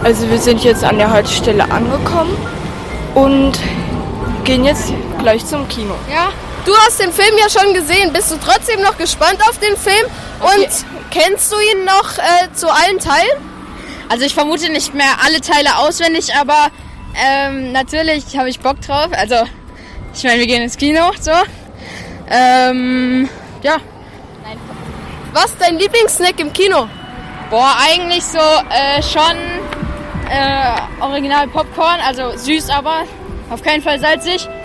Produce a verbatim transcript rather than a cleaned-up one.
Also wir sind jetzt an der Haltestelle angekommen und gehen jetzt gleich zum Kino. Ja, du hast den Film ja schon gesehen. Bist du trotzdem noch gespannt auf den Film? Und okay. Kennst du ihn noch äh, zu allen Teilen? Also ich vermute nicht mehr alle Teile auswendig, aber ähm, natürlich habe ich Bock drauf. Also ich meine, wir gehen ins Kino, so. Ähm, ja. Nein. Was ist dein Lieblingssnack im Kino? Boah, eigentlich so äh, schon äh, original Popcorn, also süß, aber auf keinen Fall salzig.